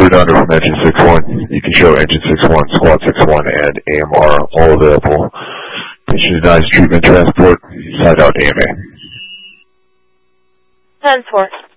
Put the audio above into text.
Route under from Engine 61. You can show Engine 61, Squad 61, and AMR all available. Patient denies treatment transport. Side out AMA. 10-4.